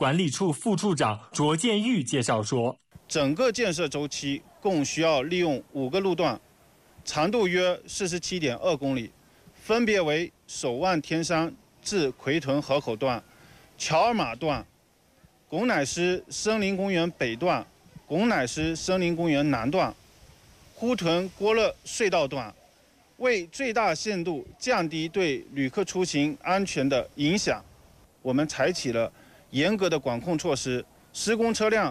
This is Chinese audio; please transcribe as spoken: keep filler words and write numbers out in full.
管理处副处长卓建玉介绍说， 整个建设周期共需要利用五个路段，长度约四十七点二公里，分别为首万天山至奎屯河口段、乔尔玛段、巩乃斯森林公园北段、巩乃斯森林公园南段、呼屯郭勒隧道段。为最大限度降低对旅客出行安全的影响，我们采取了严格的管控措施，施工车辆